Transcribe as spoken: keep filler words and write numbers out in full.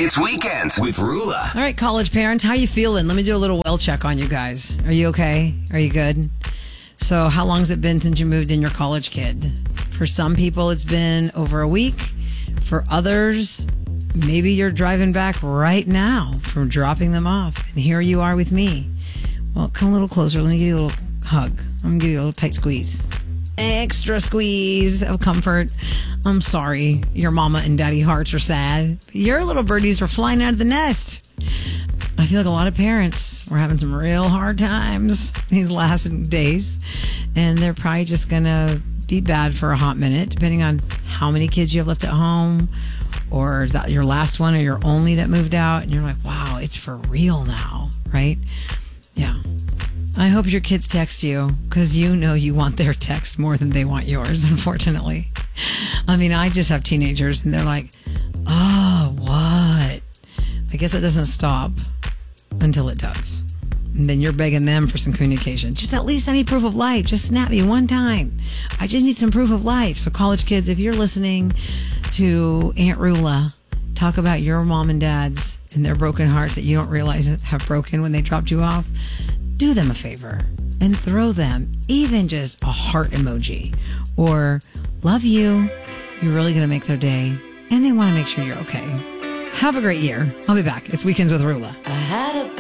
It's Weekends with Rula. All right, college parents, how you feeling? Let me do a little well check on you guys. Are you okay? Are you good? So how long has it been since you moved in your college kid? For some people, it's been over a week. For others, maybe you're driving back right now from dropping them off. And here you are with me. Well, come a little closer. Let me give you a little hug. I'm going to give you a little tight squeeze. Extra squeeze of comfort. I'm sorry your mama and daddy hearts are sad. Your little birdies were flying out of the nest. I feel like a lot of parents were having some real hard times these last days, and they're probably just going to be bad for a hot minute, depending on how many kids you have left at home, or is that your last one or your only that moved out, and you're like, wow, it's for real now, right? Yeah. I hope your kids text you, because you know you want their text more than they want yours, unfortunately. I mean, I just have teenagers, and they're like, oh, what? I guess it doesn't stop until it does. And then you're begging them for some communication. Just at least send me proof of life. Just snap me one time. I just need some proof of life. So college kids, if you're listening to Aunt Rula talk about your mom and dads and their broken hearts that you don't realize have broken when they dropped you off, do them a favor and throw them even just a heart emoji or love you. You're really going to make their day, and they want to make sure you're okay. Have a great year. I'll be back. It's Weekends with Rula. I had a